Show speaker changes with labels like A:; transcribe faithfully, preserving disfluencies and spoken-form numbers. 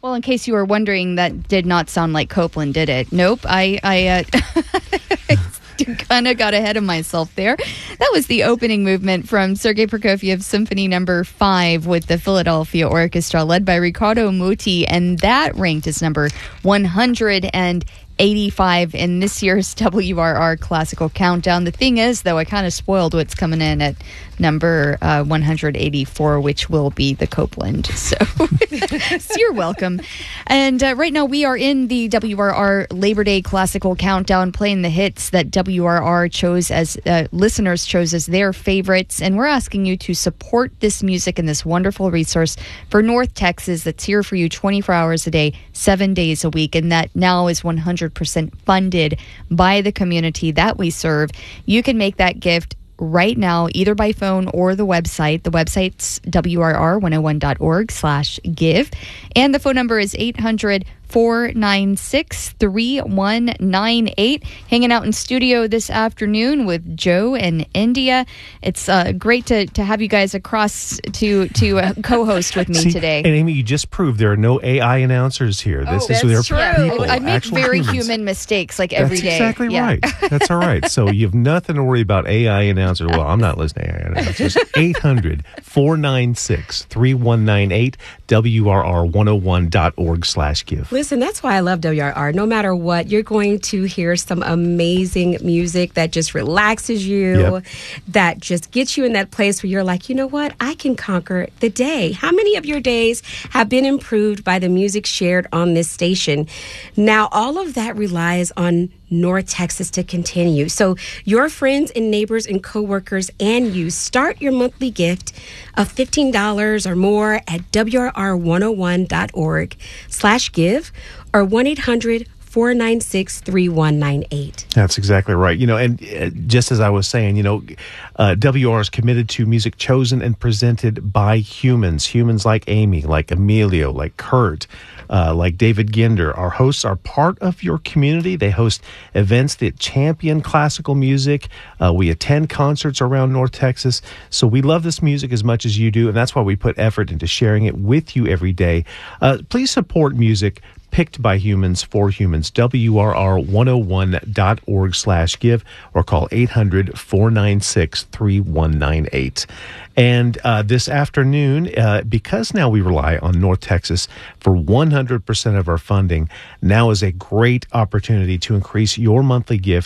A: Well, in case you were wondering, that did not sound like Copeland, did it? Nope. I, I uh, kind of got ahead of myself there. That was the opening movement from Sergei Prokofiev's Symphony Number Five with the Philadelphia Orchestra, led by Riccardo Muti, and that ranked as number one hundred eighty-five in this year's W R R Classical Countdown. The thing is, though, I kind of spoiled what's coming in at number uh, one hundred eighty-four, which will be the Copeland. So, so you're welcome. And uh, right now we are in the W R R Labor Day Classical Countdown, playing the hits that W R R chose as uh, listeners chose as their favorites. And we're asking you to support this music and this wonderful resource for North Texas that's here for you twenty-four hours a day, seven days a week. And that now is one hundred percent funded by the community that we serve. You can make that gift right now, either by phone or the website. The website's W R R one oh one dot org slash give. And the phone number is eight hundred, four nine six, three one nine eight. Hanging out in studio this afternoon with Joe and India. It's uh, great to, to have you guys across to to uh, co-host with me
B: See,
A: today.
B: And Amy, you just proved there are no A I announcers here. This
A: oh,
B: is
A: that's
B: their
A: true.
B: people,
A: I make very
B: humans.
A: human mistakes like every
B: That's
A: day.
B: exactly
A: yeah.
B: right. That's all right. So you have nothing to worry about A I announcers. Well, I'm not listening to A I announcers. eight hundred, four nine six, three one nine eight, W R R one oh one dot org slash give.
C: Listen, that's why I love W R R. No matter what, you're going to hear some amazing music that just relaxes you,
B: Yep.
C: that just gets you in that place where you're like, you know what? I can conquer the day. How many of your days have been improved by the music shared on this station? Now, all of that relies on North Texas to continue. So your friends and neighbors and coworkers and you start your monthly gift of fifteen dollars or more at W R R one oh one dot org slash give or one eight hundred, four nine six, three one nine eight.
B: That's exactly right. You know, and uh, just as I was saying, you know, uh, W R is committed to music chosen and presented by humans, humans like Amy, like Emilio, like Kurt, uh, like David Ginder. Our hosts are part of your community. They host events that champion classical music. Uh, we attend concerts around North Texas. So we love this music as much as you do, and that's why we put effort into sharing it with you every day. Uh, please support music picked by humans for humans. W R R one oh one dot org slash give or call eight hundred, four nine six, three one nine eight. And uh, this afternoon, uh, because now we rely on North Texas for one hundred percent of our funding, now is a great opportunity to increase your monthly gift